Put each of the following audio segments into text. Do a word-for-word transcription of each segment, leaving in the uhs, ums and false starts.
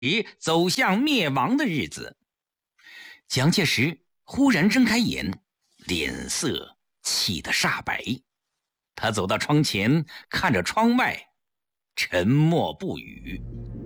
走向灭亡的日子。蒋介石忽然睁开眼，脸色气得煞白。他走到窗前，看着窗外，沉默不语。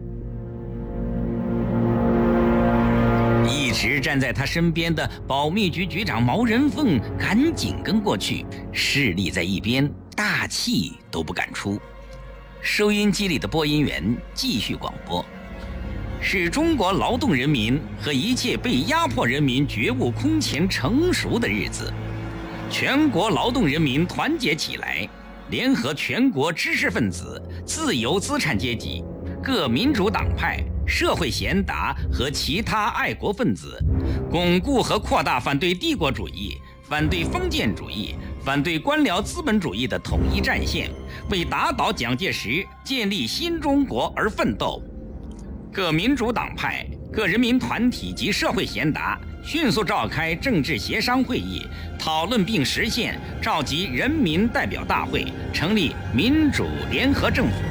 一直站在他身边的保密局局长毛人凤赶紧跟过去，侍立在一边，大气都不敢出。收音机里的播音员继续广播：是中国劳动人民和一切被压迫人民觉悟空前成熟的日子。全国劳动人民团结起来，联合全国知识分子、自由资产阶级、各民主党派、社会贤达和其他爱国分子，巩固和扩大反对帝国主义、反对封建主义、反对官僚资本主义的统一战线，为打倒蒋介石、建立新中国而奋斗。各民主党派、各人民团体及社会贤达迅速召开政治协商会议，讨论并实现召集人民代表大会，成立民主联合政府。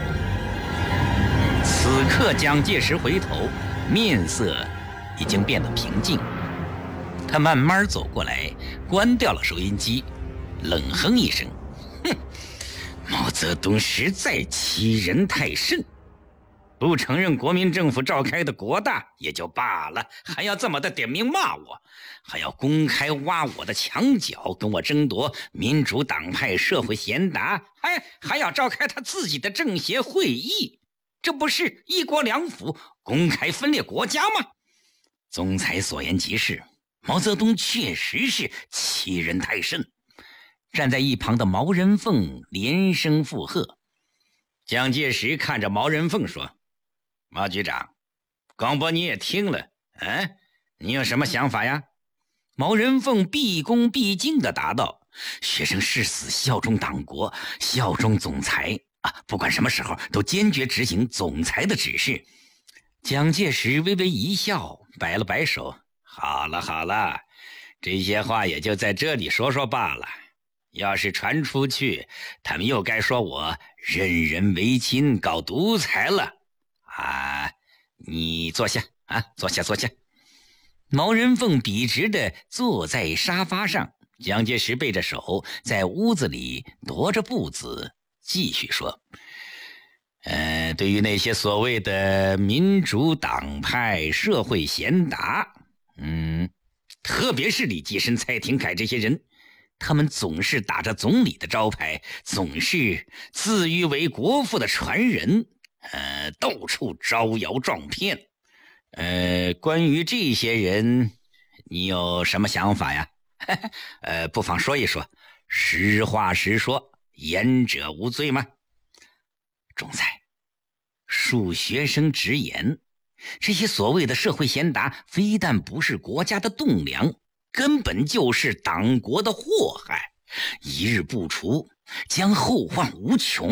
此刻蒋介石回头，面色已经变得平静。他慢慢走过来，关掉了收音机，冷哼一声：“哼，毛泽东实在欺人太甚。不承认国民政府召开的国大也就罢了，还要这么的点名骂我，还要公开挖我的墙角，跟我争夺民主党派社会贤达，还还要召开他自己的政协会议，这不是一国两府公开分裂国家吗？”总裁所言极是，毛泽东确实是欺人太甚。站在一旁的毛人凤连声附和。蒋介石看着毛人凤说：“毛局长，广播你也听了，嗯，你有什么想法呀？”毛人凤毕恭毕敬地答道：“学生誓死效忠党国，效忠总裁啊！不管什么时候都坚决执行总裁的指示。”蒋介石微微一笑，摆了摆手：“好了好了，这些话也就在这里说说罢了。要是传出去，他们又该说我任人唯亲，搞独裁了。啊，你坐下啊，坐下坐下。”毛人凤笔直地坐在沙发上，蒋介石背着手在屋子里踱着步子，继续说：“呃，对于那些所谓的民主党派、社会贤达，嗯，特别是李济深、蔡廷锴这些人，他们总是打着总理的招牌，总是自诩为国父的传人，呃，到处招摇撞骗。呃，关于这些人，你有什么想法呀？呃，不妨说一说，实话实说，言者无罪吗？”总裁，恕学生直言，这些所谓的社会贤达，非但不是国家的栋梁，根本就是党国的祸害，一日不除，将后患无穷。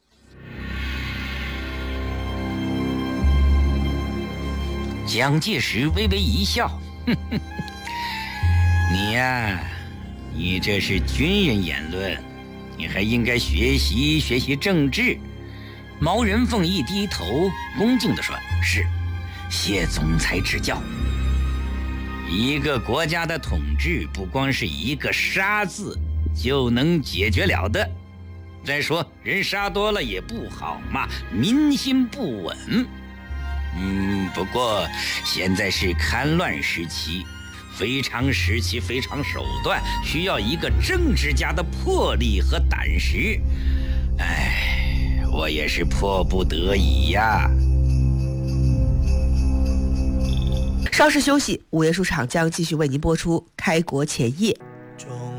蒋介石微微一笑：“呵呵，你呀，你这是军人言论，你还应该学习学习政治。”毛人凤一低头，恭敬地说：“是，谢总裁指教。一个国家的统治，不光是一个杀字就能解决了的。再说，人杀多了也不好嘛，民心不稳。嗯，不过现在是戡乱时期，非常时期，非常手段，需要一个政治家的魄力和胆识。哎，我也是迫不得已呀。” 稍事休息，午夜书场将继续为您播出《开国前夜》。 中